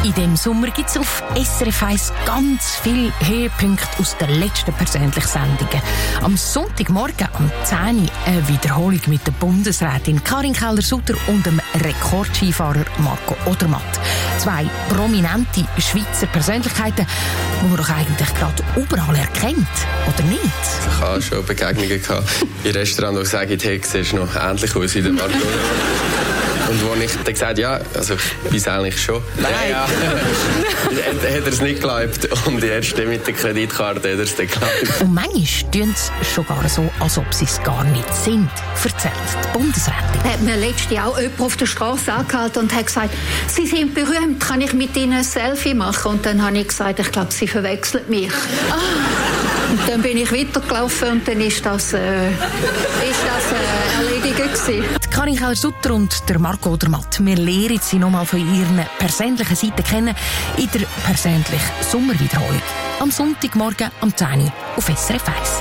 In diesem Sommer gibt es auf SRF 1 ganz viele Höhepunkte aus den letzten persönlichen Sendungen. Am Sonntagmorgen um 10 Uhr eine Wiederholung mit der Bundesrätin Karin Keller-Sutter und dem Rekordskifahrer Marco Odermatt. Zwei prominente Schweizer Persönlichkeiten, die man doch eigentlich gerade überall erkennt, oder nicht? Ich hatte schon Begegnungen in Restaurants, wo ich sage, hey, siehst du noch ähnlich aus wie der Marco. Und wo ich dann gesagt ja, also ich weiß eigentlich schon. Nein! Ja. Hat er es nicht geglaubt. Und erst mit der Kreditkarte hat er es dann geglaubt. Und manchmal tun sie sogar so, als ob sie es gar nicht sind, erzählt die Bundesrätin. Hat mir letztes Jahr auch jemand auf der Straße angehalten und hat gesagt, Sie sind berühmt, kann ich mit Ihnen ein Selfie machen? Und dann habe ich gesagt, ich glaube, Sie verwechseln mich. Und dann bin ich weitergelaufen und dann ist das erledigt gewesen. Karin Keller-Sutter und der Marco Odermatt. Wir lernen sie nochmal von ihren persönlichen Seiten kennen in der persönlichen Sommerwiederholung. Am Sonntagmorgen um 10 Uhr auf SRF 1.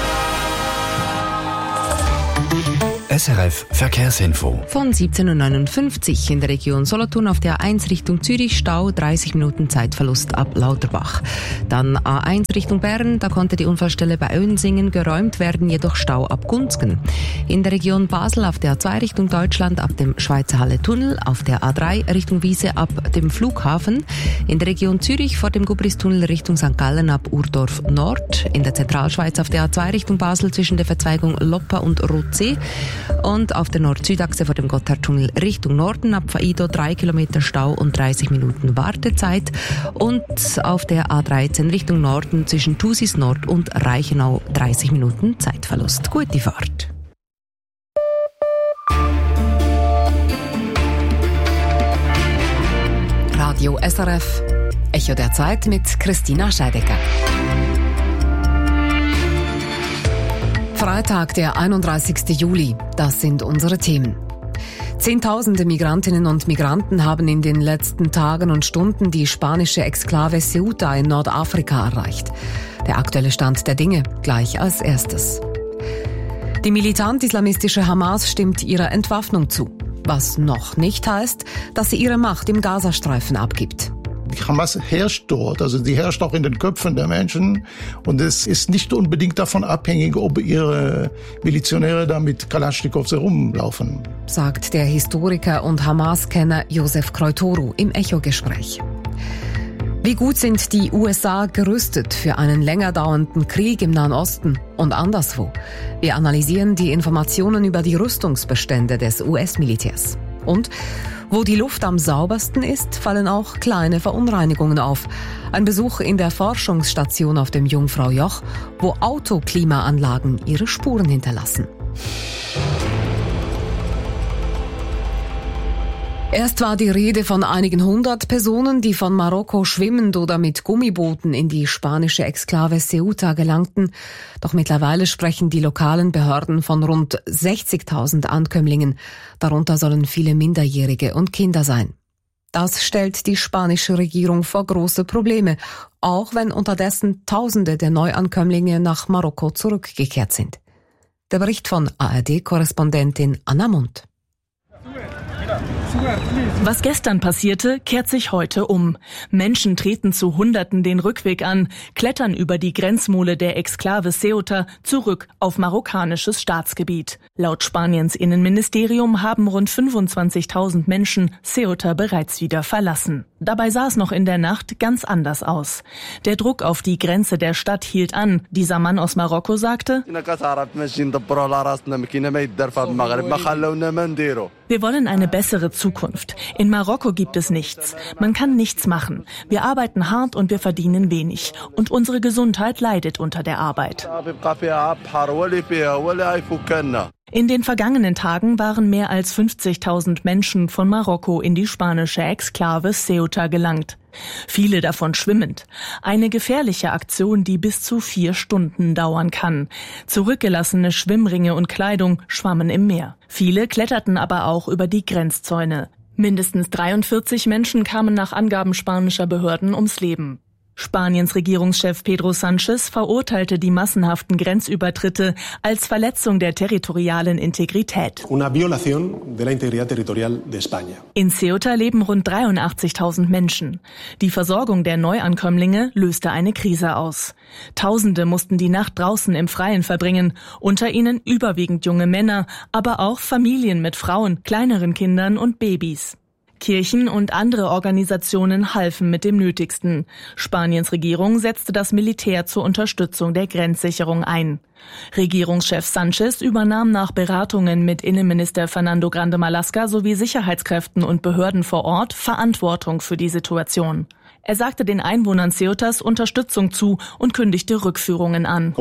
SRF Verkehrsinfo. Von 17.59 Uhr in der Region Solothurn auf der A1 Richtung Zürich, Stau, 30 Minuten Zeitverlust ab Lauterbach. Dann A1 Richtung Bern, da konnte die Unfallstelle bei Oensingen geräumt werden, jedoch Stau ab Gunzgen. In der Region Basel auf der A2 Richtung Deutschland ab dem Schweizer Halle-Tunnel, auf der A3 Richtung Wiese ab dem Flughafen. In der Region Zürich vor dem Gubristunnel Richtung St. Gallen ab Urdorf Nord. In der Zentralschweiz auf der A2 Richtung Basel zwischen der Verzweigung Loppa und Rotsee. Und auf der Nord-Süd-Achse vor dem Gotthardtunnel Richtung Norden ab Faido 3 Kilometer Stau und 30 Minuten Wartezeit. Und auf der A13 Richtung Norden zwischen Thusis Nord und Reichenau 30 Minuten Zeitverlust. Gute Fahrt. Radio SRF, Echo der Zeit mit Christina Scheidecker. Freitag, der 31. Juli. Das sind unsere Themen. Zehntausende Migrantinnen und Migranten haben in den letzten Tagen und Stunden die spanische Exklave Ceuta in Nordafrika erreicht. Der aktuelle Stand der Dinge gleich als erstes. Die militant-islamistische Hamas stimmt ihrer Entwaffnung zu. Was noch nicht heißt, dass sie ihre Macht im Gazastreifen abgibt. Die Hamas herrscht dort, also die herrscht auch in den Köpfen der Menschen und es ist nicht unbedingt davon abhängig, ob ihre Milizionäre da mit Kalaschnikows herumlaufen. Sagt der Historiker und Hamas-Kenner Josef Kreutoru im Echo-Gespräch. Wie gut sind die USA gerüstet für einen länger dauernden Krieg im Nahen Osten und anderswo? Wir analysieren die Informationen über die Rüstungsbestände des US-Militärs. Und wo die Luft am saubersten ist, fallen auch kleine Verunreinigungen auf. Ein Besuch in der Forschungsstation auf dem Jungfraujoch, wo Autoklimaanlagen ihre Spuren hinterlassen. Erst war die Rede von einigen 100 Personen, die von Marokko schwimmend oder mit Gummibooten in die spanische Exklave Ceuta gelangten. Doch mittlerweile sprechen die lokalen Behörden von rund 60.000 Ankömmlingen. Darunter sollen viele Minderjährige und Kinder sein. Das stellt die spanische Regierung vor große Probleme, auch wenn unterdessen Tausende der Neuankömmlinge nach Marokko zurückgekehrt sind. Der Bericht von ARD-Korrespondentin Anna Mund. Was gestern passierte, kehrt sich heute um. Menschen treten zu Hunderten den Rückweg an, klettern über die Grenzmole der Exklave Ceuta zurück auf marokkanisches Staatsgebiet. Laut Spaniens Innenministerium haben rund 25.000 Menschen Ceuta bereits wieder verlassen. Dabei sah es noch in der Nacht ganz anders aus. Der Druck auf die Grenze der Stadt hielt an. Dieser Mann aus Marokko sagte: Wir wollen eine bessere Zukunft. In Marokko gibt es nichts. Man kann nichts machen. Wir arbeiten hart und wir verdienen wenig. Und unsere Gesundheit leidet unter der Arbeit. In den vergangenen Tagen waren mehr als 50.000 Menschen von Marokko in die spanische Exklave Ceuta gelangt. Viele davon schwimmend. Eine gefährliche Aktion, die bis zu 4 Stunden dauern kann. Zurückgelassene Schwimmringe und Kleidung schwammen im Meer. Viele kletterten aber auch über die Grenzzäune. Mindestens 43 Menschen kamen nach Angaben spanischer Behörden ums Leben. Spaniens Regierungschef Pedro Sánchez verurteilte die massenhaften Grenzübertritte als Verletzung der territorialen Integrität. Una violación de la integridad territorial de España. In Ceuta leben rund 83.000 Menschen. Die Versorgung der Neuankömmlinge löste eine Krise aus. Tausende mussten die Nacht draußen im Freien verbringen, unter ihnen überwiegend junge Männer, aber auch Familien mit Frauen, kleineren Kindern und Babys. Kirchen und andere Organisationen halfen mit dem Nötigsten. Spaniens Regierung setzte das Militär zur Unterstützung der Grenzsicherung ein. Regierungschef Sánchez übernahm nach Beratungen mit Innenminister Fernando Grande Marlaska sowie Sicherheitskräften und Behörden vor Ort Verantwortung für die Situation. Er sagte den Einwohnern Ceutas Unterstützung zu und kündigte Rückführungen an.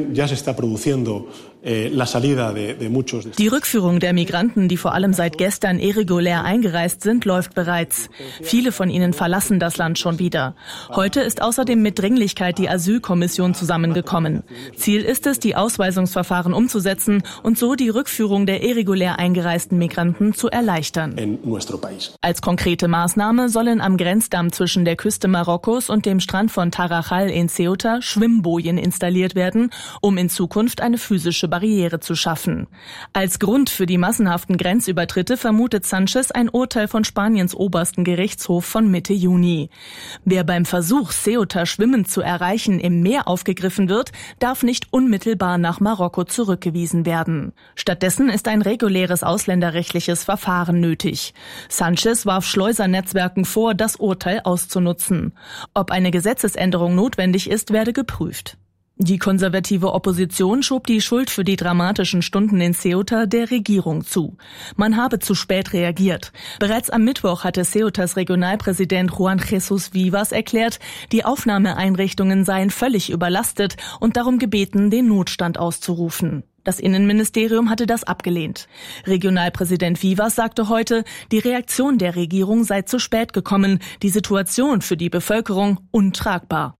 Die Rückführung der Migranten, die vor allem seit gestern irregulär eingereist sind, läuft bereits. Viele von ihnen verlassen das Land schon wieder. Heute ist außerdem mit Dringlichkeit die Asylkommission zusammengekommen. Ziel ist es, die Ausweisungsverfahren umzusetzen und so die Rückführung der irregulär eingereisten Migranten zu erleichtern. Als konkrete Maßnahme sollen am Grenzdamm zwischen der Küste Marokkos und dem Strand von Tarajal in Ceuta Schwimmbojen installiert werden, um in Zukunft eine physische Barriere zu schaffen. Als Grund für die massenhaften Grenzübertritte vermutet Sánchez ein Urteil von Spaniens obersten Gerichtshof von Mitte Juni. Wer beim Versuch, Ceuta schwimmend zu erreichen, im Meer aufgegriffen wird, darf nicht unmittelbar nach Marokko zurückgewiesen werden. Stattdessen ist ein reguläres ausländerrechtliches Verfahren nötig. Sánchez warf Schleusernetzwerken vor, das Urteil auszunutzen. Ob eine Gesetzesänderung notwendig ist, werde geprüft. Die konservative Opposition schob die Schuld für die dramatischen Stunden in Ceuta der Regierung zu. Man habe zu spät reagiert. Bereits am Mittwoch hatte Ceutas Regionalpräsident Juan Jesús Vivas erklärt, die Aufnahmeeinrichtungen seien völlig überlastet und darum gebeten, den Notstand auszurufen. Das Innenministerium hatte das abgelehnt. Regionalpräsident Vivas sagte heute, die Reaktion der Regierung sei zu spät gekommen, die Situation für die Bevölkerung untragbar.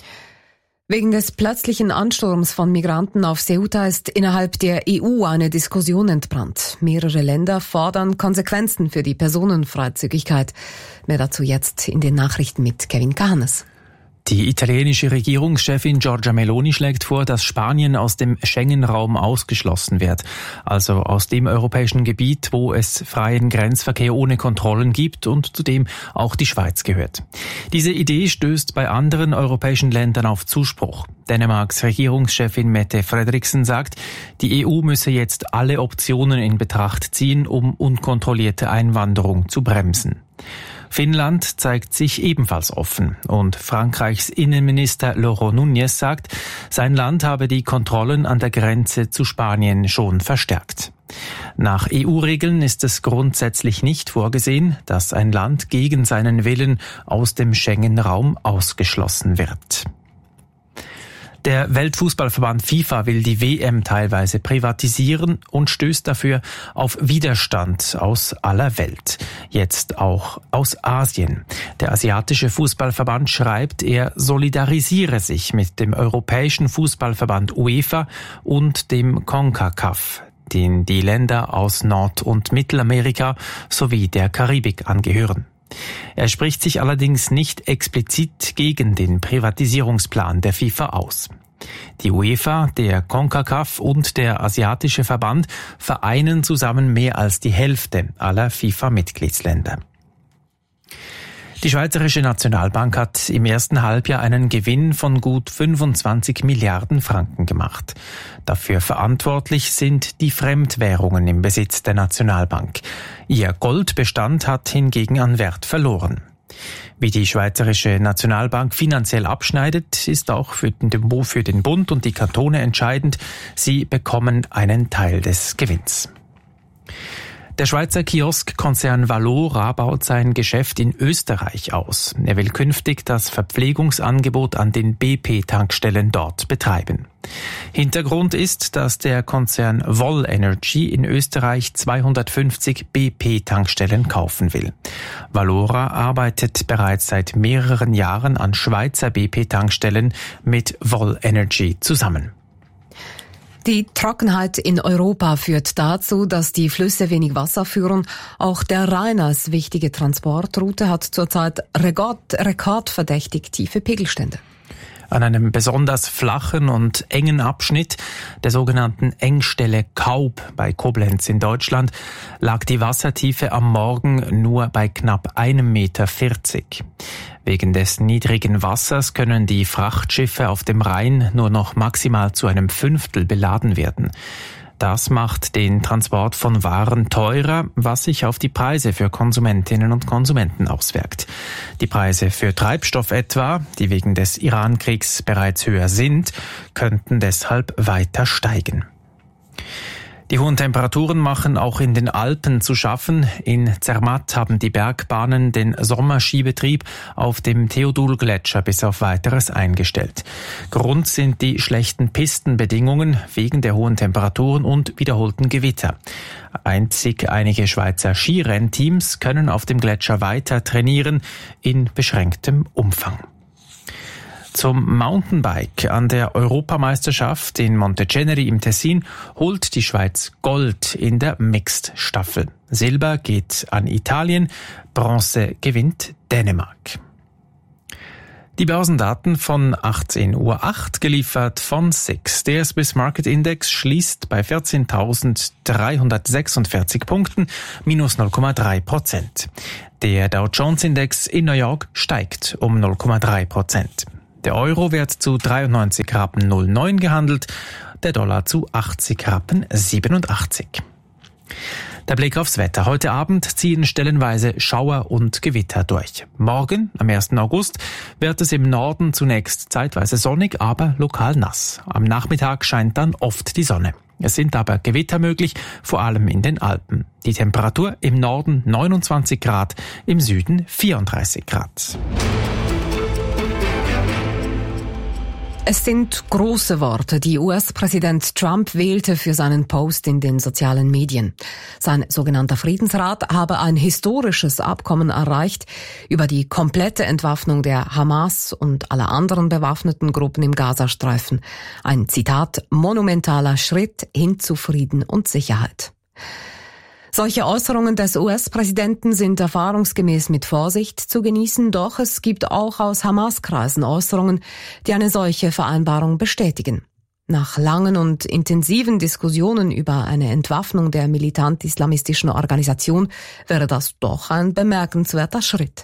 Wegen des plötzlichen Ansturms von Migranten auf Ceuta ist innerhalb der EU eine Diskussion entbrannt. Mehrere Länder fordern Konsequenzen für die Personenfreizügigkeit. Mehr dazu jetzt in den Nachrichten mit Kevin Kahnes. Die italienische Regierungschefin Giorgia Meloni schlägt vor, dass Spanien aus dem Schengen-Raum ausgeschlossen wird, also aus dem europäischen Gebiet, wo es freien Grenzverkehr ohne Kontrollen gibt und zu dem auch die Schweiz gehört. Diese Idee stößt bei anderen europäischen Ländern auf Zuspruch. Dänemarks Regierungschefin Mette Frederiksen sagt, die EU müsse jetzt alle Optionen in Betracht ziehen, um unkontrollierte Einwanderung zu bremsen. Finnland zeigt sich ebenfalls offen und Frankreichs Innenminister Laurent Nunez sagt, sein Land habe die Kontrollen an der Grenze zu Spanien schon verstärkt. Nach EU-Regeln ist es grundsätzlich nicht vorgesehen, dass ein Land gegen seinen Willen aus dem Schengen-Raum ausgeschlossen wird. Der Weltfußballverband FIFA will die WM teilweise privatisieren und stößt dafür auf Widerstand aus aller Welt, jetzt auch aus Asien. Der asiatische Fußballverband schreibt, er solidarisiere sich mit dem europäischen Fußballverband UEFA und dem CONCACAF, den die Länder aus Nord- und Mittelamerika sowie der Karibik angehören. Er spricht sich allerdings nicht explizit gegen den Privatisierungsplan der FIFA aus. Die UEFA, der CONCACAF und der Asiatische Verband vereinen zusammen mehr als die Hälfte aller FIFA-Mitgliedsländer. Die Schweizerische Nationalbank hat im ersten Halbjahr einen Gewinn von gut 25 Milliarden Franken gemacht. Dafür verantwortlich sind die Fremdwährungen im Besitz der Nationalbank. Ihr Goldbestand hat hingegen an Wert verloren. Wie die Schweizerische Nationalbank finanziell abschneidet, ist auch für den Bund und die Kantone entscheidend. Sie bekommen einen Teil des Gewinns. Der Schweizer Kioskkonzern Valora baut sein Geschäft in Österreich aus. Er will künftig das Verpflegungsangebot an den BP-Tankstellen dort betreiben. Hintergrund ist, dass der Konzern Vol Energy in Österreich 250 BP-Tankstellen kaufen will. Valora arbeitet bereits seit mehreren Jahren an Schweizer BP-Tankstellen mit Vol Energy zusammen. Die Trockenheit in Europa führt dazu, dass die Flüsse wenig Wasser führen. Auch der Rhein als wichtige Transportroute hat zurzeit rekordverdächtig tiefe Pegelstände. An einem besonders flachen und engen Abschnitt der sogenannten Engstelle Kaub bei Koblenz in Deutschland lag die Wassertiefe am Morgen nur bei knapp 1,40 Meter. Wegen des niedrigen Wassers können die Frachtschiffe auf dem Rhein nur noch maximal zu einem Fünftel beladen werden. Das macht den Transport von Waren teurer, was sich auf die Preise für Konsumentinnen und Konsumenten auswirkt. Die Preise für Treibstoff etwa, die wegen des Iran-Kriegs bereits höher sind, könnten deshalb weiter steigen. Die hohen Temperaturen machen auch in den Alpen zu schaffen. In Zermatt haben die Bergbahnen den Sommerskibetrieb auf dem Theodul-Gletscher bis auf Weiteres eingestellt. Grund sind die schlechten Pistenbedingungen wegen der hohen Temperaturen und wiederholten Gewitter. Einzig einige Schweizer Skirennteams können auf dem Gletscher weiter trainieren in beschränktem Umfang. Zum Mountainbike an der Europameisterschaft in Monteceneri im Tessin holt die Schweiz Gold in der Mixed-Staffel. Silber geht an Italien, Bronze gewinnt Dänemark. Die Börsendaten von 18:08 Uhr, geliefert von SIX. Der Swiss Market Index schließt bei 14.346 Punkten, minus 0,3%. Der Dow Jones Index in New York steigt um 0,3%. Der Euro wird zu 93,09 Rappen gehandelt, der Dollar zu 80,87 Rappen. Der Blick aufs Wetter. Heute Abend ziehen stellenweise Schauer und Gewitter durch. Morgen, am 1. August, wird es im Norden zunächst zeitweise sonnig, aber lokal nass. Am Nachmittag scheint dann oft die Sonne. Es sind aber Gewitter möglich, vor allem in den Alpen. Die Temperatur im Norden 29 Grad, im Süden 34 Grad. Es sind große Worte, die US-Präsident Trump wählte für seinen Post in den sozialen Medien. Sein sogenannter Friedensrat habe ein historisches Abkommen erreicht über die komplette Entwaffnung der Hamas und aller anderen bewaffneten Gruppen im Gazastreifen. Ein, Zitat, monumentaler Schritt hin zu Frieden und Sicherheit. Solche Äußerungen des US-Präsidenten sind erfahrungsgemäß mit Vorsicht zu genießen, doch es gibt auch aus Hamas-Kreisen Äußerungen, die eine solche Vereinbarung bestätigen. Nach langen und intensiven Diskussionen über eine Entwaffnung der militant-islamistischen Organisation wäre das doch ein bemerkenswerter Schritt.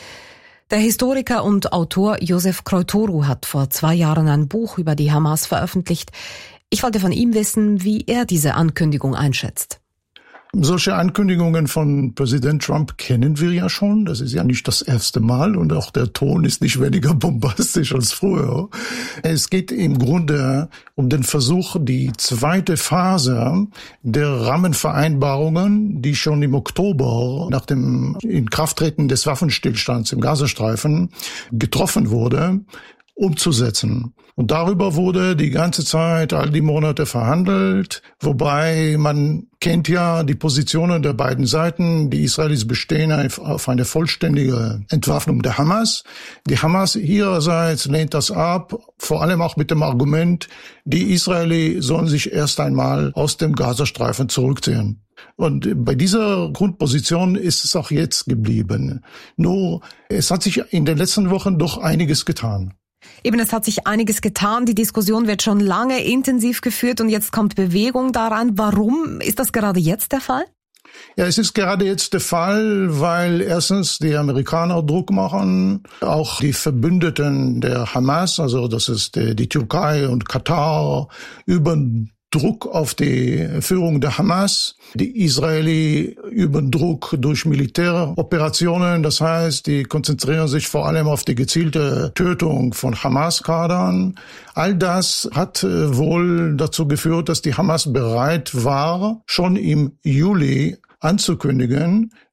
Der Historiker und Autor Josef Kroitoru hat vor 2 Jahren ein Buch über die Hamas veröffentlicht. Ich wollte von ihm wissen, wie er diese Ankündigung einschätzt. Solche Ankündigungen von Präsident Trump kennen wir ja schon. Das ist ja nicht das erste Mal und auch der Ton ist nicht weniger bombastisch als früher. Es geht im Grunde um den Versuch, die zweite Phase der Rahmenvereinbarungen, die schon im Oktober nach dem Inkrafttreten des Waffenstillstands im Gazastreifen getroffen wurde, umzusetzen. Und darüber wurde die ganze Zeit, all die Monate verhandelt, wobei man kennt ja die Positionen der beiden Seiten. Die Israelis bestehen auf eine vollständige Entwaffnung der Hamas. Die Hamas ihrerseits lehnt das ab, vor allem auch mit dem Argument, die Israelis sollen sich erst einmal aus dem Gazastreifen zurückziehen. Und bei dieser Grundposition ist es auch jetzt geblieben. Nur, es hat sich in den letzten Wochen doch einiges getan. Eben, es hat sich einiges getan. Die Diskussion wird schon lange intensiv geführt und jetzt kommt Bewegung daran. Warum ist das gerade jetzt der Fall? Ja, es ist gerade jetzt der Fall, weil erstens die Amerikaner Druck machen, auch die Verbündeten der Hamas, also das ist die Türkei und Katar, üben Druck auf die Führung der Hamas. Die Israelis üben Druck durch Militäroperationen. Das heißt, die konzentrieren sich vor allem auf die gezielte Tötung von Hamas-Kadern. All das hat wohl dazu geführt, dass die Hamas bereit war, schon im Juli anzukündigen,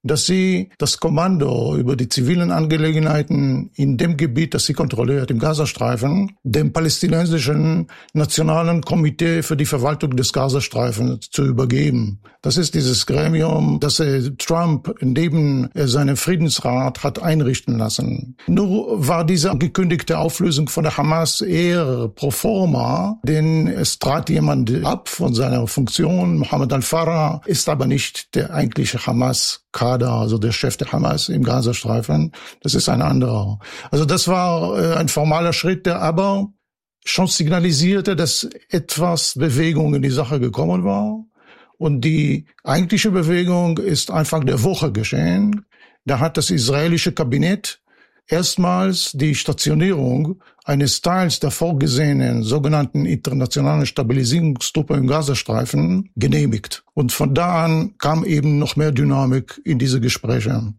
dass sie das Kommando über die zivilen Angelegenheiten in dem Gebiet, das sie kontrolliert, im Gazastreifen, dem palästinensischen Nationalen Komitee für die Verwaltung des Gazastreifens zu übergeben. Das ist dieses Gremium, das Trump neben seinem Friedensrat hat einrichten lassen. Nur war diese angekündigte Auflösung von der Hamas eher pro forma, denn es trat jemand ab von seiner Funktion. Mohammed al-Farah ist aber nicht der eigentliche Hamas-Kader, also der Chef der Hamas im Gazastreifen. Das ist ein anderer. Also das war ein formaler Schritt, der aber schon signalisierte, dass etwas Bewegung in die Sache gekommen war. Und die eigentliche Bewegung ist Anfang der Woche geschehen. Da hat das israelische Kabinett erstmals die Stationierung eines Teils der vorgesehenen sogenannten internationalen Stabilisierungstruppe im Gazastreifen genehmigt. Und von da an kam eben noch mehr Dynamik in diese Gespräche.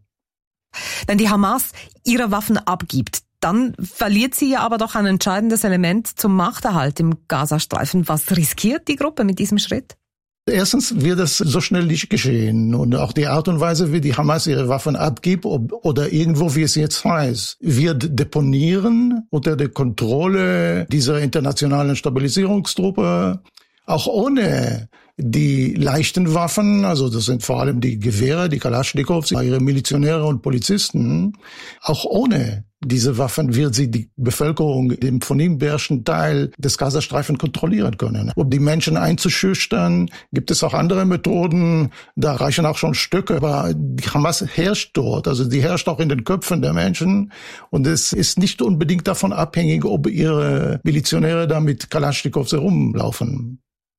Wenn die Hamas ihre Waffen abgibt, dann verliert sie ja aber doch ein entscheidendes Element zum Machterhalt im Gazastreifen. Was riskiert die Gruppe mit diesem Schritt? Erstens wird das so schnell nicht geschehen. Und auch die Art und Weise, wie die Hamas ihre Waffen abgibt oder irgendwo, wie es jetzt heißt, wird deponieren unter der Kontrolle dieser internationalen Stabilisierungstruppe, auch ohne die leichten Waffen, also das sind vor allem die Gewehre, die Kalaschnikows, ihre Milizionäre und Polizisten. Auch ohne diese Waffen wird sie die Bevölkerung im von ihm beherrschten Teil des Gazastreifens kontrollieren können. Um die Menschen einzuschüchtern, gibt es auch andere Methoden. Da reichen auch schon Stücke. Aber die Hamas herrscht dort. Also die herrscht auch in den Köpfen der Menschen. Und es ist nicht unbedingt davon abhängig, ob ihre Milizionäre da mit Kalaschnikows herumlaufen.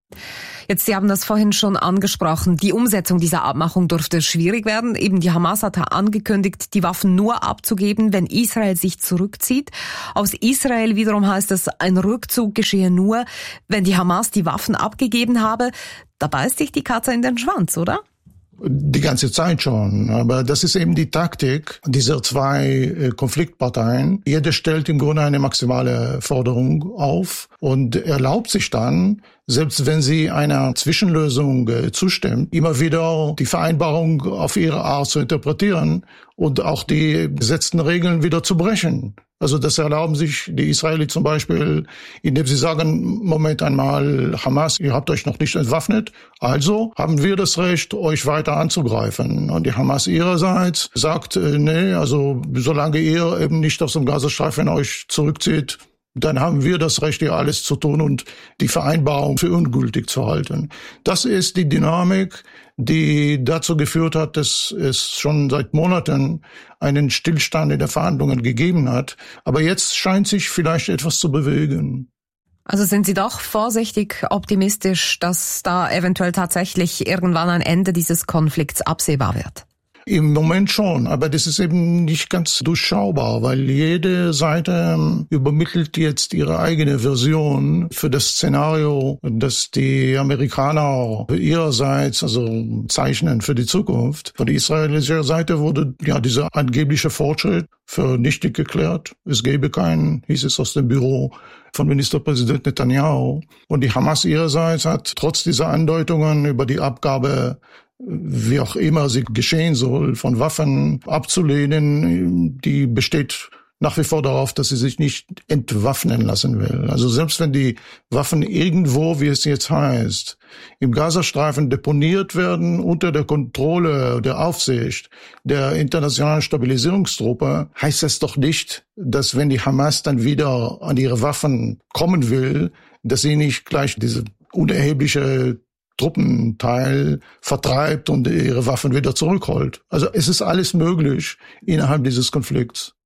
Jetzt, Sie haben das vorhin schon angesprochen, die Umsetzung dieser Abmachung dürfte schwierig werden. Eben die Hamas hat angekündigt, die Waffen nur abzugeben, wenn Israel sich zurückzieht. Aus Israel wiederum heißt es, ein Rückzug geschehe nur, wenn die Hamas die Waffen abgegeben habe. Da beißt sich die Katze in den Schwanz, oder? Die ganze Zeit schon. Aber das ist eben die Taktik dieser zwei Konfliktparteien. Jede stellt im Grunde eine maximale Forderung auf und erlaubt sich dann, selbst wenn sie einer Zwischenlösung zustimmt, immer wieder die Vereinbarung auf ihre Art zu interpretieren und auch die gesetzten Regeln wieder zu brechen. Also das erlauben sich die Israelis zum Beispiel, indem sie sagen, Moment einmal, Hamas, ihr habt euch noch nicht entwaffnet, also haben wir das Recht, euch weiter anzugreifen. Und die Hamas ihrerseits sagt, nee, also solange ihr eben nicht aus dem Gazastreifen euch zurückzieht, dann haben wir das Recht, hier alles zu tun und die Vereinbarung für ungültig zu halten. Das ist die Dynamik, die dazu geführt hat, dass es schon seit Monaten einen Stillstand in den Verhandlungen gegeben hat. Aber jetzt scheint sich vielleicht etwas zu bewegen. Also sind Sie doch vorsichtig optimistisch, dass da eventuell tatsächlich irgendwann ein Ende dieses Konflikts absehbar wird? Im Moment schon, aber das ist eben nicht ganz durchschaubar, weil jede Seite übermittelt jetzt ihre eigene Version für das Szenario, das die Amerikaner ihrerseits also zeichnen für die Zukunft. Von der israelischen Seite wurde ja dieser angebliche Fortschritt für nichtig erklärt. Es gäbe keinen, hieß es aus dem Büro von Ministerpräsident Netanyahu. Und die Hamas ihrerseits hat trotz dieser Andeutungen über die Abgabe, wie auch immer sie geschehen soll, von Waffen abzulehnen, die besteht nach wie vor darauf, dass sie sich nicht entwaffnen lassen will. Also selbst wenn die Waffen irgendwo, wie es jetzt heißt, im Gazastreifen deponiert werden unter der Kontrolle, der Aufsicht der internationalen Stabilisierungstruppe, heißt das doch nicht, dass wenn die Hamas dann wieder an ihre Waffen kommen will, dass sie nicht gleich diese unerhebliche Truppenteil vertreibt und ihre Waffen wieder zurückholt. Also es ist alles möglich innerhalb dieses Konflikts.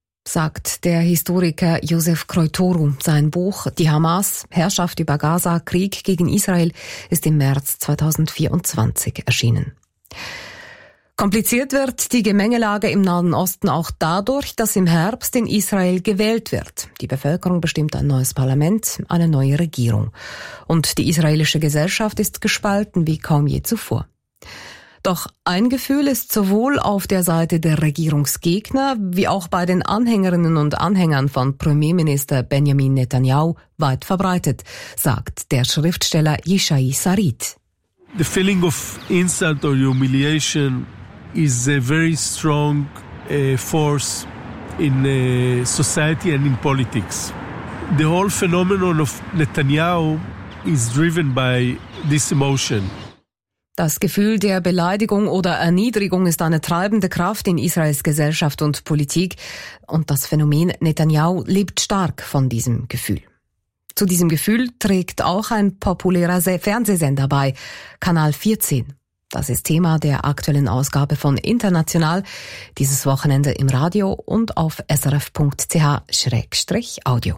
Sagt der Historiker Josef Kreutoru. Sein Buch »Die Hamas, Herrschaft über Gaza, Krieg gegen Israel« ist im März 2024 erschienen. Kompliziert wird die Gemengelage im Nahen Osten auch dadurch, dass im Herbst in Israel gewählt wird. Die Bevölkerung bestimmt ein neues Parlament, eine neue Regierung. Und die israelische Gesellschaft ist gespalten wie kaum je zuvor. Doch ein Gefühl ist sowohl auf der Seite der Regierungsgegner wie auch bei den Anhängerinnen und Anhängern von Premierminister Benjamin Netanyahu weit verbreitet, sagt der Schriftsteller Yishai Sarit. The feeling of insult or humiliation is a very strong force in society and in politics. The whole phenomenon of Netanyahu is driven by this emotion. Das Gefühl der Beleidigung oder Erniedrigung ist eine treibende Kraft in Israels Gesellschaft und Politik. Und das Phänomen Netanyahu lebt stark von diesem Gefühl. Zu diesem Gefühl trägt auch ein populärer Fernsehsender bei, Kanal 14. Das ist Thema der aktuellen Ausgabe von International, dieses Wochenende im Radio und auf srf.ch/audio.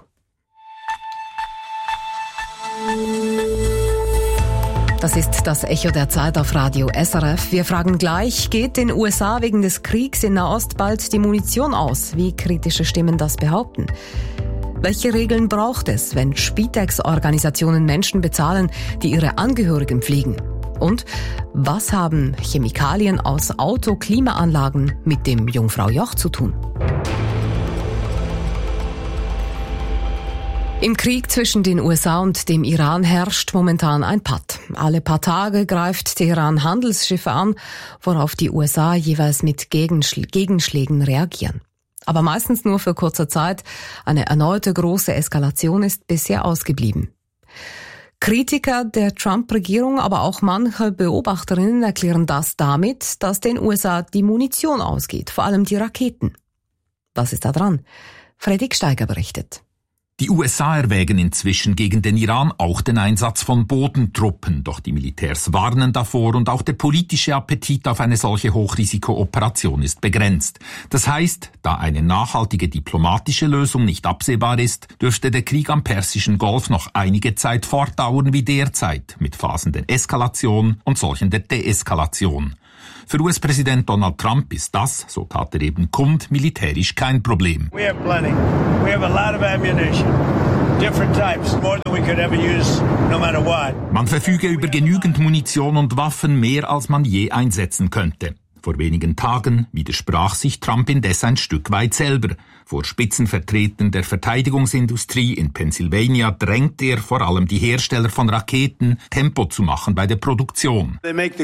Das ist das Echo der Zeit auf Radio SRF. Wir fragen gleich, geht den USA wegen des Kriegs in Nahost bald die Munition aus? Wie kritische Stimmen das behaupten? Welche Regeln braucht es, wenn Spitex-Organisationen Menschen bezahlen, die ihre Angehörigen pflegen? Und was haben Chemikalien aus Autoklimaanlagen mit dem Jungfrau-Joch zu tun? Im Krieg zwischen den USA und dem Iran herrscht momentan ein Patt. Alle paar Tage greift Teheran Handelsschiffe an, worauf die USA jeweils mit Gegenschlägen reagieren. Aber meistens nur für kurze Zeit. Eine erneute große Eskalation ist bisher ausgeblieben. Kritiker der Trump-Regierung, aber auch manche Beobachterinnen erklären das damit, dass den USA die Munition ausgeht, vor allem die Raketen. Was ist da dran? Fredrik Steiger berichtet. Die USA erwägen inzwischen gegen den Iran auch den Einsatz von Bodentruppen, doch die Militärs warnen davor und auch der politische Appetit auf eine solche Hochrisikooperation ist begrenzt. Das heißt, da eine nachhaltige diplomatische Lösung nicht absehbar ist, dürfte der Krieg am Persischen Golf noch einige Zeit fortdauern wie derzeit, mit Phasen der Eskalation und solchen der Deeskalation. Für US-Präsident Donald Trump ist das, so tat er eben kund, militärisch kein Problem. We have plenty. We have a lot of ammunition. Different types, more than we could ever use, no matter what. Man verfüge über genügend Munition und Waffen, mehr als man je einsetzen könnte. Vor wenigen Tagen widersprach sich Trump indes ein Stück weit selber. Vor Spitzenvertretern der Verteidigungsindustrie in Pennsylvania drängt er vor allem die Hersteller von Raketen, Tempo zu machen bei der Produktion.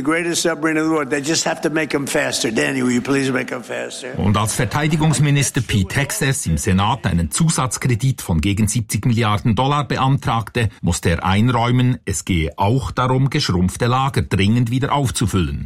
Und als Verteidigungsminister Pete Hegseth im Senat einen Zusatzkredit von gegen $70 Milliarden beantragte, musste er einräumen, es gehe auch darum, geschrumpfte Lager dringend wieder aufzufüllen.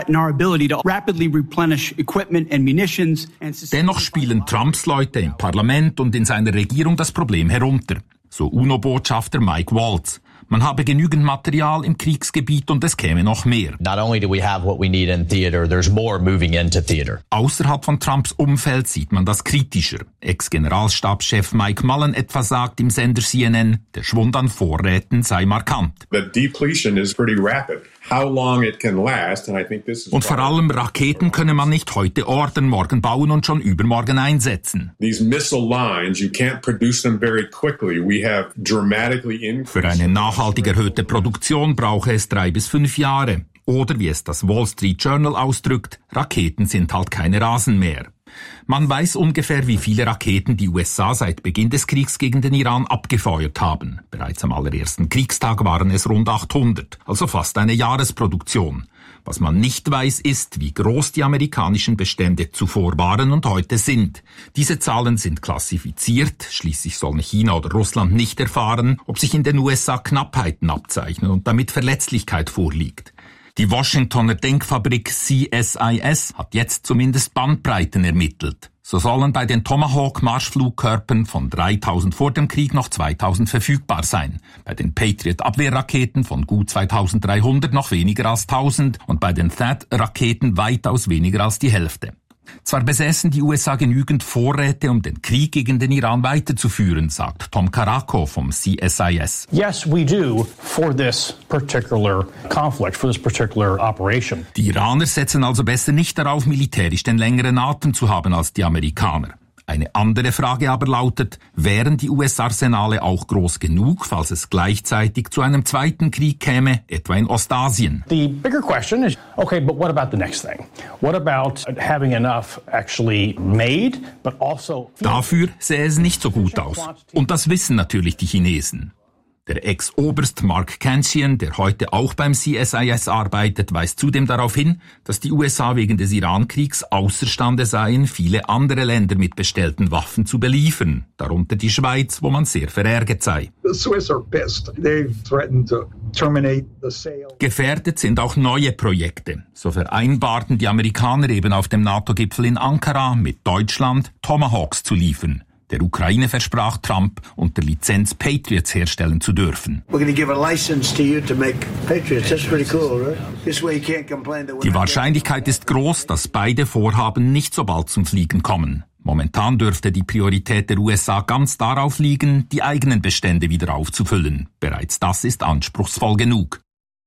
Dennoch spielen Trumps Leute im Parlament und in seiner Regierung das Problem herunter. So UNO-Botschafter Mike Waltz. Man habe genügend Material im Kriegsgebiet und es käme noch mehr. Not only do we have what we need in theater, there's more moving into theater. Außerhalb von Trumps Umfeld sieht man das kritischer. Ex-Generalstabschef Mike Mullen etwa sagt im Sender CNN, der Schwund an Vorräten sei markant. The depletion is pretty rapid. How long it can last, and I think this is. Und vor allem Raketen könne man nicht heute ordern, morgen bauen und schon übermorgen einsetzen. These missile lines, you can't produce them very quickly. We have dramatically increased. Für eine nachhaltig erhöhte Produktion brauche es 3 bis 5 Jahre. Oder wie es das Wall Street Journal ausdrückt, Raketen sind halt keine Rasen mehr. Man weiß ungefähr, wie viele Raketen die USA seit Beginn des Kriegs gegen den Iran abgefeuert haben. Bereits am allerersten Kriegstag waren es rund 800, also fast eine Jahresproduktion. Was man nicht weiß, ist, wie groß die amerikanischen Bestände zuvor waren und heute sind. Diese Zahlen sind klassifiziert, schließlich sollen China oder Russland nicht erfahren, ob sich in den USA Knappheiten abzeichnen und damit Verletzlichkeit vorliegt. Die Washingtoner Denkfabrik CSIS hat jetzt zumindest Bandbreiten ermittelt. So sollen bei den Tomahawk-Marschflugkörpern von 3000 vor dem Krieg noch 2000 verfügbar sein, bei den Patriot-Abwehrraketen von gut 2300 noch weniger als 1000 und bei den THAAD-Raketen weitaus weniger als die Hälfte. Zwar besäßen die USA genügend Vorräte, um den Krieg gegen den Iran weiterzuführen, sagt Tom Karako vom CSIS. Yes, we do for this particular conflict, for this particular operation. Die Iraner setzen also besser nicht darauf, militärisch den längeren Atem zu haben als die Amerikaner. Eine andere Frage aber lautet, wären die US-Arsenale auch groß genug, falls es gleichzeitig zu einem zweiten Krieg käme, etwa in Ostasien? The bigger question is, okay, but what about the next thing? What about having enough actually made, but also... Dafür sähe es nicht so gut aus. Und das wissen natürlich die Chinesen. Der Ex-Oberst Mark Cancian, der heute auch beim CSIS arbeitet, weist zudem darauf hin, dass die USA wegen des Iran-Kriegs außerstande seien, viele andere Länder mit bestellten Waffen zu beliefern, darunter die Schweiz, wo man sehr verärgert sei. Gefährdet sind auch neue Projekte. So vereinbarten die Amerikaner eben auf dem NATO-Gipfel in Ankara mit Deutschland Tomahawks zu liefern. Der Ukraine versprach Trump, unter Lizenz Patriots herstellen zu dürfen. Die Wahrscheinlichkeit ist groß, dass beide Vorhaben nicht so bald zum Fliegen kommen. Momentan dürfte die Priorität der USA ganz darauf liegen, die eigenen Bestände wieder aufzufüllen. Bereits das ist anspruchsvoll genug.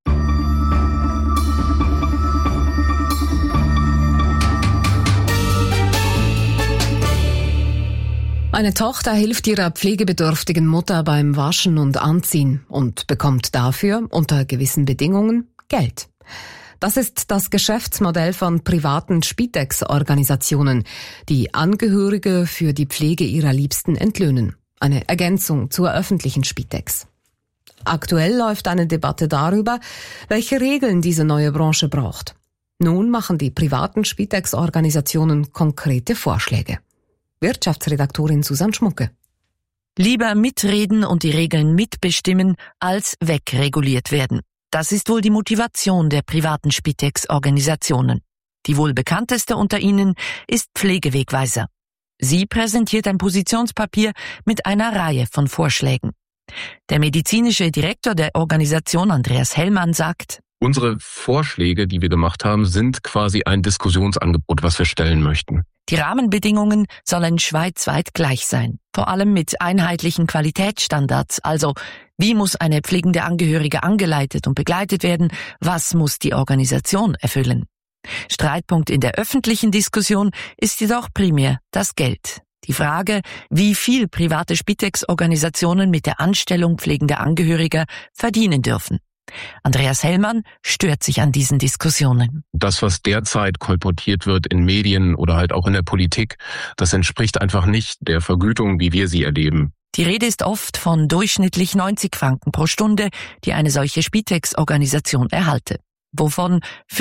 Eine Tochter hilft ihrer pflegebedürftigen Mutter beim Waschen und Anziehen und bekommt dafür unter gewissen Bedingungen Geld. Das ist das Geschäftsmodell von privaten Spitex-Organisationen, die Angehörige für die Pflege ihrer Liebsten entlöhnen. Eine Ergänzung zur öffentlichen Spitex. Aktuell läuft eine Debatte darüber, welche Regeln diese neue Branche braucht. Nun machen die privaten Spitex-Organisationen konkrete Vorschläge. Wirtschaftsredaktorin Susanne Schmucke. Lieber mitreden und die Regeln mitbestimmen, als wegreguliert werden. Das ist wohl die Motivation der privaten Spitex-Organisationen. Die wohl bekannteste unter ihnen ist Pflegewegweiser. Sie präsentiert ein Positionspapier mit einer Reihe von Vorschlägen. Der medizinische Direktor der Organisation, Andreas Hellmann, sagt: Unsere Vorschläge, die wir gemacht haben, sind quasi ein Diskussionsangebot, was wir stellen möchten. Die Rahmenbedingungen sollen schweizweit gleich sein, vor allem mit einheitlichen Qualitätsstandards, also wie muss eine pflegende Angehörige angeleitet und begleitet werden, was muss die Organisation erfüllen. Streitpunkt in der öffentlichen Diskussion ist jedoch primär das Geld. Die Frage, wie viel private Spitex-Organisationen mit der Anstellung pflegender Angehöriger verdienen dürfen. Andreas Hellmann stört sich an diesen Diskussionen. Das, was derzeit kolportiert wird in Medien oder halt auch in der Politik, das entspricht einfach nicht der Vergütung, wie wir sie erleben. Die Rede ist oft von durchschnittlich 90 Franken pro Stunde, die eine solche Spitex-Organisation erhalte, wovon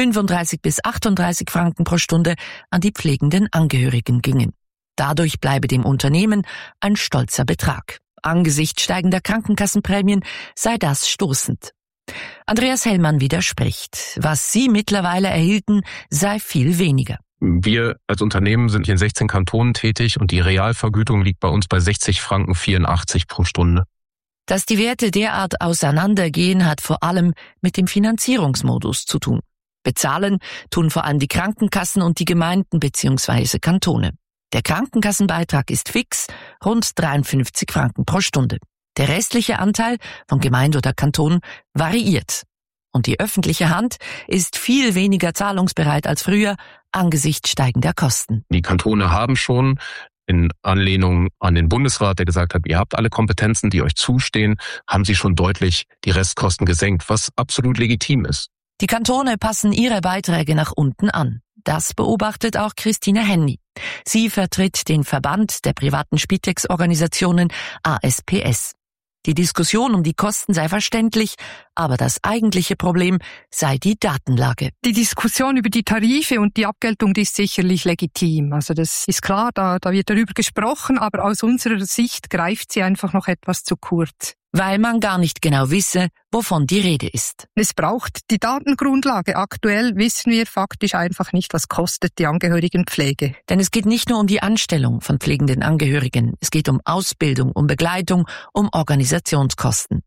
35 bis 38 Franken pro Stunde an die pflegenden Angehörigen gingen. Dadurch bleibe dem Unternehmen ein stolzer Betrag. Angesichts steigender Krankenkassenprämien sei das stoßend. Andreas Hellmann widerspricht. Was sie mittlerweile erhielten, sei viel weniger. Wir als Unternehmen sind hier in 16 Kantonen tätig und die Realvergütung liegt bei uns bei 60 Franken 84 pro Stunde. Dass die Werte derart auseinandergehen, hat vor allem mit dem Finanzierungsmodus zu tun. Bezahlen tun vor allem die Krankenkassen und die Gemeinden bzw. Kantone. Der Krankenkassenbeitrag ist fix, rund 53 Franken pro Stunde. Der restliche Anteil von Gemeinde oder Kanton variiert. Und die öffentliche Hand ist viel weniger zahlungsbereit als früher angesichts steigender Kosten. Die Kantone haben schon in Anlehnung an den Bundesrat, der gesagt hat, ihr habt alle Kompetenzen, die euch zustehen, haben sie schon deutlich die Restkosten gesenkt, was absolut legitim ist. Die Kantone passen ihre Beiträge nach unten an. Das beobachtet auch Christine Henny. Sie vertritt den Verband der privaten Spitex-Organisationen ASPS. Die Diskussion um die Kosten sei verständlich, aber das eigentliche Problem sei die Datenlage. Die Diskussion über die Tarife und die Abgeltung, die ist sicherlich legitim. Also das ist klar, da wird darüber gesprochen, aber aus unserer Sicht greift sie einfach noch etwas zu kurz. Weil man gar nicht genau wisse, wovon die Rede ist. Es braucht die Datengrundlage. Aktuell wissen wir faktisch einfach nicht, was kostet die Angehörigenpflege. Denn es geht nicht nur um die Anstellung von pflegenden Angehörigen. Es geht um Ausbildung, um Begleitung, um Organisationskosten.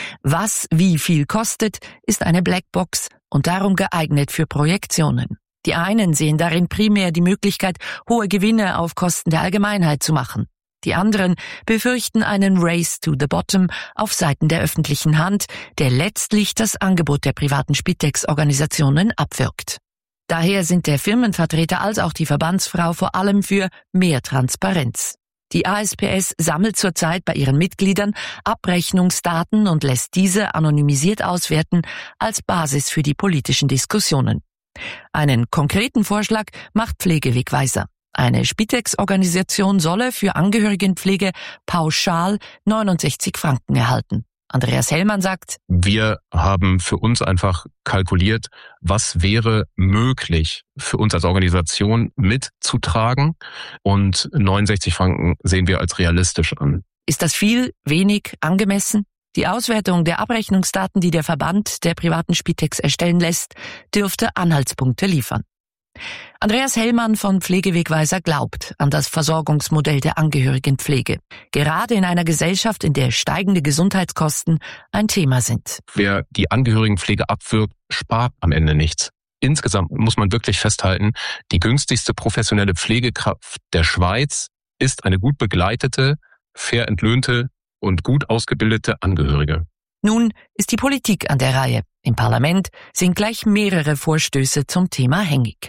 Was wie viel kostet, ist eine Blackbox und darum geeignet für Projektionen. Die einen sehen darin primär die Möglichkeit, hohe Gewinne auf Kosten der Allgemeinheit zu machen. Die anderen befürchten einen Race to the Bottom auf Seiten der öffentlichen Hand, der letztlich das Angebot der privaten Spitex-Organisationen abwirkt. Daher sind der Firmenvertreter als auch die Verbandsfrau vor allem für mehr Transparenz. Die ASPS sammelt zurzeit bei ihren Mitgliedern Abrechnungsdaten und lässt diese anonymisiert auswerten als Basis für die politischen Diskussionen. Einen konkreten Vorschlag macht Pflegewegweiser. Eine Spitex-Organisation solle für Angehörigenpflege pauschal 69 Franken erhalten. Andreas Hellmann sagt, wir haben für uns einfach kalkuliert, was wäre möglich für uns als Organisation mitzutragen, und 69 Franken sehen wir als realistisch an. Ist das viel, wenig, angemessen? Die Auswertung der Abrechnungsdaten, die der Verband der privaten Spitex erstellen lässt, dürfte Anhaltspunkte liefern. Andreas Hellmann von Pflegewegweiser glaubt an das Versorgungsmodell der Angehörigenpflege, gerade in einer Gesellschaft, in der steigende Gesundheitskosten ein Thema sind. Wer die Angehörigenpflege abwirbt, spart am Ende nichts. Insgesamt muss man wirklich festhalten, die günstigste professionelle Pflegekraft der Schweiz ist eine gut begleitete, fair entlöhnte und gut ausgebildete Angehörige. Nun ist die Politik an der Reihe. Im Parlament sind gleich mehrere Vorstöße zum Thema hängig.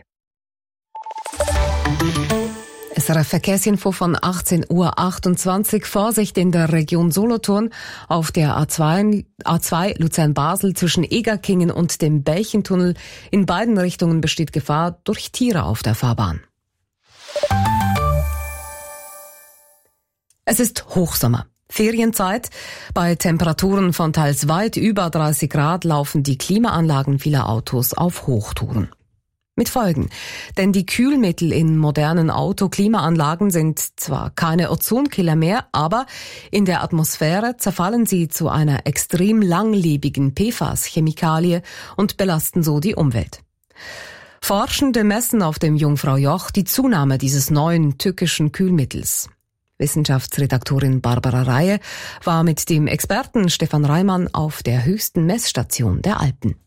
SRF Verkehrsinfo von 18:28 Uhr. Vorsicht in der Region Solothurn auf der A2 Luzern-Basel zwischen Egerkingen und dem Belchentunnel. In beiden Richtungen besteht Gefahr durch Tiere auf der Fahrbahn. Es ist Hochsommer. Ferienzeit. Bei Temperaturen von teils weit über 30 Grad laufen die Klimaanlagen vieler Autos auf Hochtouren. Mit Folgen. Denn die Kühlmittel in modernen Autoklimaanlagen sind zwar keine Ozonkiller mehr, aber in der Atmosphäre zerfallen sie zu einer extrem langlebigen PFAS-Chemikalie und belasten so die Umwelt. Forschende messen auf dem Jungfraujoch die Zunahme dieses neuen tückischen Kühlmittels. Wissenschaftsredaktorin Barbara Reihe war mit dem Experten Stefan Reimann auf der höchsten Messstation der Alpen.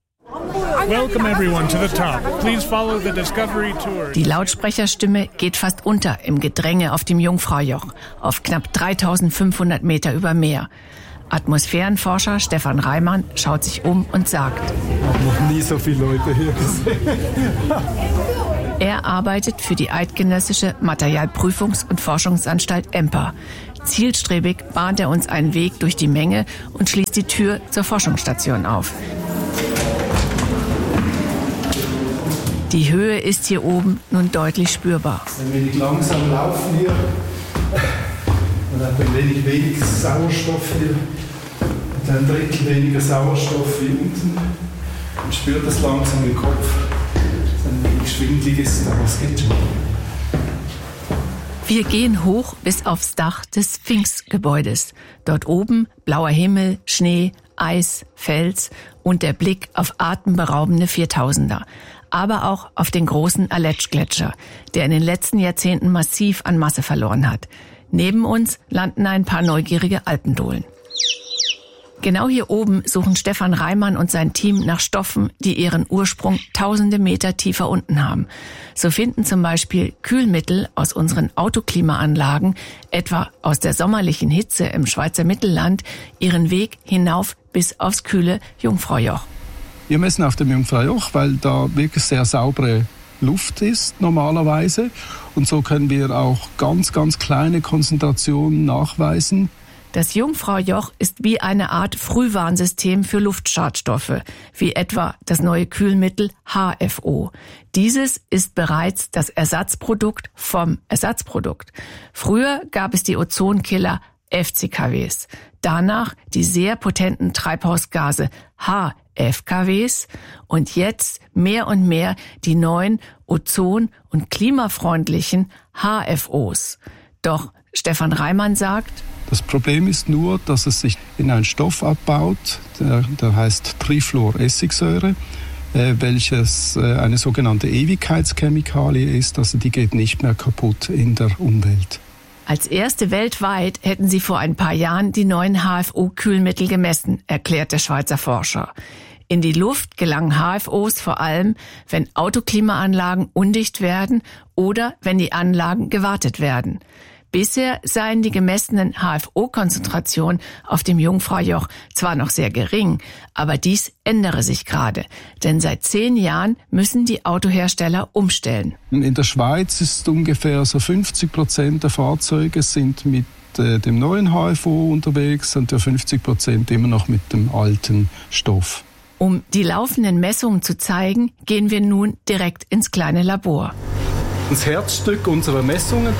Die Lautsprecherstimme geht fast unter im Gedränge auf dem Jungfraujoch, auf knapp 3500 Meter über Meer. Atmosphärenforscher Stefan Reimann schaut sich um und sagt: Ich habe noch nie so viele Leute hier gesehen. Er arbeitet für die Eidgenössische Materialprüfungs- und Forschungsanstalt EMPA. Zielstrebig bahnt er uns einen Weg durch die Menge und schließt die Tür zur Forschungsstation auf. Die Höhe ist hier oben nun deutlich spürbar. Ein wenig langsam laufen hier. Man hat ein wenig Sauerstoff hier. Und ein Drittel weniger Sauerstoff wie unten. Man spürt das langsam im Kopf. Ein wenig schwindelig ist, aber es geht schon. Wir gehen hoch bis aufs Dach des Sphinx-Gebäudes. Dort oben blauer Himmel, Schnee, Eis, Fels und der Blick auf atemberaubende 4000er. Aber auch auf den großen Aletsch-Gletscher, der in den letzten Jahrzehnten massiv an Masse verloren hat. Neben uns landen ein paar neugierige Alpendohlen. Genau hier oben suchen Stefan Reimann und sein Team nach Stoffen, die ihren Ursprung tausende Meter tiefer unten haben. So finden zum Beispiel Kühlmittel aus unseren Autoklimaanlagen, etwa aus der sommerlichen Hitze im Schweizer Mittelland, ihren Weg hinauf bis aufs kühle Jungfraujoch. Wir messen auf dem Jungfraujoch, weil da wirklich sehr saubere Luft ist normalerweise. Und so können wir auch ganz, ganz kleine Konzentrationen nachweisen. Das Jungfraujoch ist wie eine Art Frühwarnsystem für Luftschadstoffe, wie etwa das neue Kühlmittel HFO. Dieses ist bereits das Ersatzprodukt vom Ersatzprodukt. Früher gab es die Ozonkiller FCKWs, danach die sehr potenten Treibhausgase HFKWs und jetzt mehr und mehr die neuen ozon- und klimafreundlichen HFOs. Doch Stefan Reimann sagt: Das Problem ist nur, dass es sich in einen Stoff abbaut, der heißt Trifluoressigsäure, welches eine sogenannte Ewigkeitschemikalie ist, also die geht nicht mehr kaputt in der Umwelt. Als erste weltweit hätten sie vor ein paar Jahren die neuen HFO-Kühlmittel gemessen, erklärt der Schweizer Forscher. In die Luft gelangen HFOs vor allem, wenn Autoklimaanlagen undicht werden oder wenn die Anlagen gewartet werden. Bisher seien die gemessenen HFO-Konzentrationen auf dem Jungfraujoch zwar noch sehr gering, aber dies ändere sich gerade. Denn seit 10 Jahren müssen die Autohersteller umstellen. In der Schweiz ist ungefähr so 50% der Fahrzeuge sind mit dem neuen HFO unterwegs und 50% immer noch mit dem alten Stoff. Um die laufenden Messungen zu zeigen, gehen wir nun direkt ins kleine Labor. Das Herzstück unserer Messungen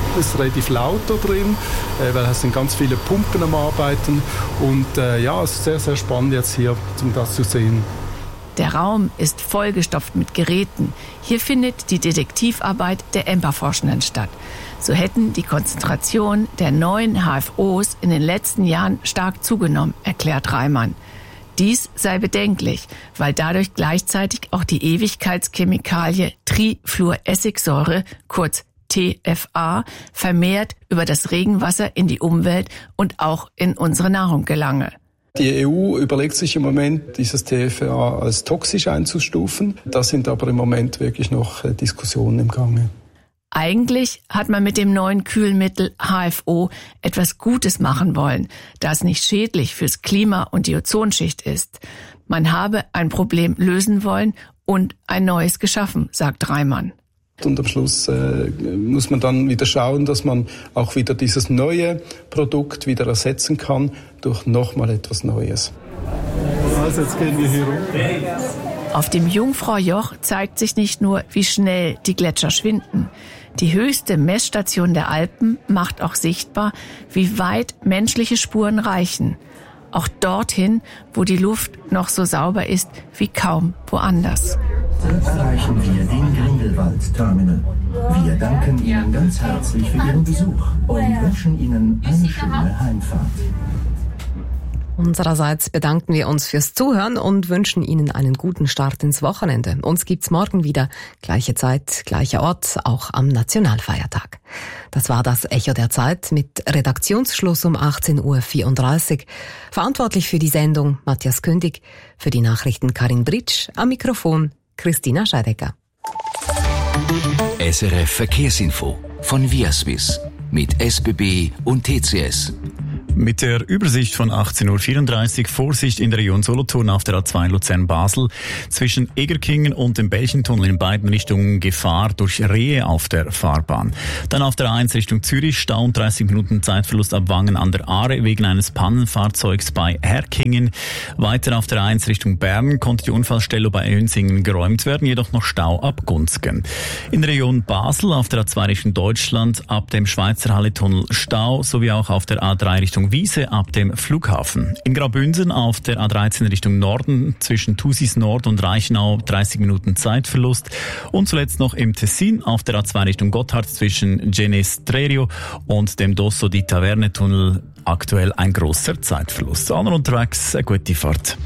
Es ist relativ laut da drin, weil es sind ganz viele Pumpen am Arbeiten. Und es ist sehr, sehr spannend jetzt hier, um das zu sehen. Der Raum ist vollgestopft mit Geräten. Hier findet die Detektivarbeit der EMPA-Forschenden statt. So hätten die Konzentration der neuen HFOs in den letzten Jahren stark zugenommen, erklärt Reimann. Dies sei bedenklich, weil dadurch gleichzeitig auch die Ewigkeitschemikalie Trifluoressigsäure, kurz TFA, vermehrt über das Regenwasser in die Umwelt und auch in unsere Nahrung gelange. Die EU überlegt sich im Moment, dieses TFA als toxisch einzustufen. Da sind aber im Moment wirklich noch Diskussionen im Gange. Eigentlich hat man mit dem neuen Kühlmittel HFO etwas Gutes machen wollen, das nicht schädlich fürs Klima und die Ozonschicht ist. Man habe ein Problem lösen wollen und ein neues geschaffen, sagt Reimann. Und am Schluss muss man dann wieder schauen, dass man auch wieder dieses neue Produkt wieder ersetzen kann durch nochmal etwas Neues. Also jetzt gehen wir hier runter. Auf dem Jungfraujoch zeigt sich nicht nur, wie schnell die Gletscher schwinden. Die höchste Messstation der Alpen macht auch sichtbar, wie weit menschliche Spuren reichen. Auch dorthin, wo die Luft noch so sauber ist wie kaum woanders. Jetzt erreichen wir den Grindelwald-Terminal. Wir danken Ihnen ganz herzlich für Ihren Besuch und wünschen Ihnen eine schöne Heimfahrt. Unsererseits bedanken wir uns fürs Zuhören und wünschen Ihnen einen guten Start ins Wochenende. Uns gibt's morgen wieder. Gleiche Zeit, gleicher Ort, auch am Nationalfeiertag. Das war das Echo der Zeit mit Redaktionsschluss um 18.34 Uhr. Verantwortlich für die Sendung Matthias Kündig, für die Nachrichten Karin Britsch, am Mikrofon Christina Scheidecker. SRF Verkehrsinfo von Viaswiss mit SBB und TCS. Mit der Übersicht von 18.34 Uhr Vorsicht in der Region Solothurn auf der A2 Luzern-Basel. Zwischen Egerkingen und dem Belchentunnel in beiden Richtungen Gefahr durch Rehe auf der Fahrbahn. Dann auf der A1 Richtung Zürich Stau und 30 Minuten Zeitverlust ab Wangen an der Aare wegen eines Pannenfahrzeugs bei Herkingen. Weiter auf der A1 Richtung Bern konnte die Unfallstelle bei Önsingen geräumt werden, jedoch noch Stau ab Gunzgen. In der Region Basel auf der A2 Richtung Deutschland ab dem Schweizer Halletunnel Stau sowie auch auf der A3 Richtung Wiese ab dem Flughafen. In Graubünden auf der A13 Richtung Norden zwischen Thusis Nord und Reichenau 30 Minuten Zeitverlust. Und zuletzt noch im Tessin auf der A2 Richtung Gotthard zwischen Genestrerio und dem Dosso di Taverne Tunnel aktuell ein großer Zeitverlust. Allen unterwegs eine gute Fahrt.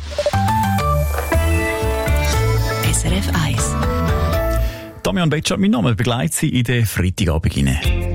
SRF 1. Damian Betschart, mein Name, begleitet Sie in den Freitagabend hinein.